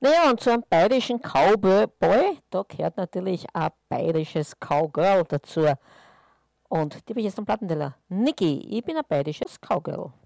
Naja, und zu einem bayerischen Cowboy, da gehört natürlich ein bayerisches Cowgirl dazu. Und die habe ich jetzt am Plattenteller. Niki, ich bin ein bayerisches Cowgirl.